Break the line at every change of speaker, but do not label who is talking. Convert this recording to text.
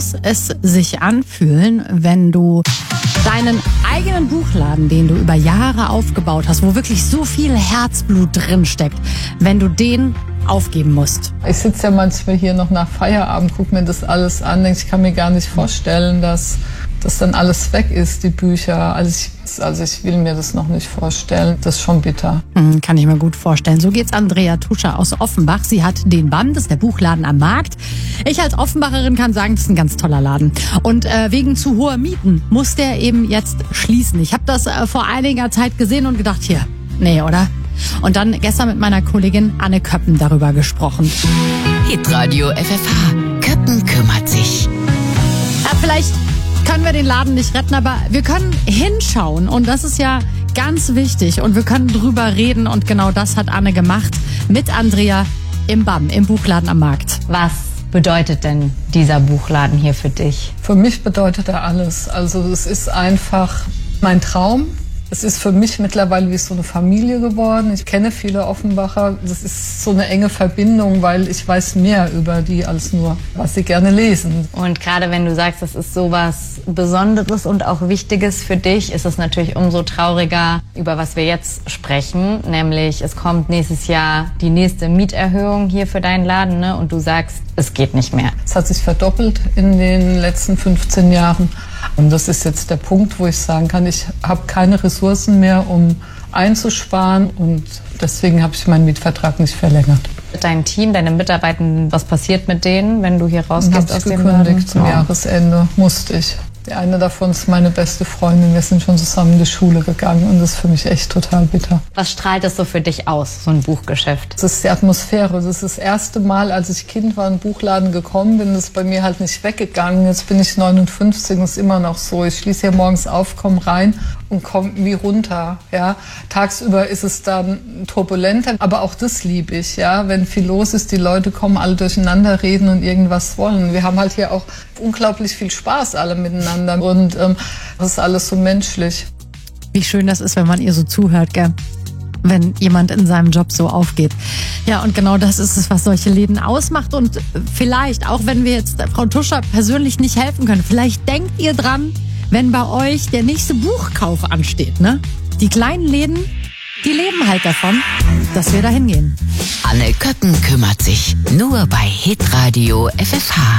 muss es sich anfühlen, wenn du deinen eigenen Buchladen, den du über Jahre aufgebaut hast, wo wirklich so viel Herzblut drin steckt, wenn du den aufgeben musst?
Ich sitze ja manchmal hier noch nach Feierabend, gucke mir das alles an, denke, ich kann mir gar nicht vorstellen, dass das dann alles weg ist, die Bücher. Also ich will mir das noch nicht vorstellen. Das ist schon bitter.
Kann ich mir gut vorstellen. So geht's Andrea Tuscher aus Offenbach. Sie hat den BAM, das ist der Buchladen am Markt. Ich als Offenbacherin kann sagen, das ist ein ganz toller Laden. Und wegen zu hoher Mieten muss der eben jetzt schließen. Ich habe das vor einiger Zeit gesehen und gedacht, hier, nee, oder? Und dann gestern mit meiner Kollegin Anne Köppen darüber gesprochen.
Hitradio FFH. Köppen kümmert sich.
Ja, vielleicht können wir den Laden nicht retten, aber wir können hinschauen und das ist ja ganz wichtig und wir können drüber reden und genau das hat Anne gemacht mit Andrea im BAM, im Buchladen am Markt.
Was bedeutet denn dieser Buchladen hier für dich?
Für mich bedeutet er alles. Also es ist einfach mein Traum. Es ist für mich mittlerweile wie so eine Familie geworden. Ich kenne viele Offenbacher. Das ist so eine enge Verbindung, weil ich weiß mehr über die als nur, was sie gerne lesen.
Und gerade wenn du sagst, das ist sowas Besonderes und auch Wichtiges für dich, ist es natürlich umso trauriger, über was wir jetzt sprechen. Nämlich, es kommt nächstes Jahr die nächste Mieterhöhung hier für deinen Laden, ne? Und du sagst, es geht nicht mehr.
Es hat sich verdoppelt in den letzten 15 Jahren. Und das ist jetzt der Punkt, wo ich sagen kann, ich habe keine Ressourcen mehr, um einzusparen. Und deswegen habe ich meinen Mietvertrag nicht verlängert.
Dein Team, deine Mitarbeitenden, was passiert mit denen, wenn du hier rausgehst aus dem Laden?
Habe ich gekündigt zum Jahresende, musste ich. Die eine davon ist meine beste Freundin. Wir sind schon zusammen in die Schule gegangen und das ist für mich echt total bitter.
Was strahlt es so für dich aus, so ein Buchgeschäft?
Das ist die Atmosphäre. Das ist das erste Mal, als ich Kind war, in den Buchladen gekommen bin. Das ist bei mir halt nicht weggegangen. Jetzt bin ich 59 und es ist immer noch so. Ich schließe hier morgens auf, komme rein und komme wie runter. Ja. Tagsüber ist es dann turbulenter, aber auch das liebe ich. Ja. Wenn viel los ist, die Leute kommen alle durcheinander, reden und irgendwas wollen. Wir haben halt hier auch unglaublich viel Spaß alle miteinander und das ist alles so menschlich.
Wie schön das ist, wenn man ihr so zuhört, gell? Wenn jemand in seinem Job so aufgeht. Ja, und genau das ist es, was solche Läden ausmacht. Und vielleicht, auch wenn wir jetzt Frau Tuscher persönlich nicht helfen können, vielleicht denkt ihr dran, wenn bei euch der nächste Buchkauf ansteht, ne? Die kleinen Läden, die leben halt davon, dass wir da hingehen.
Anne Köppen kümmert sich. Nur bei Hitradio FFH.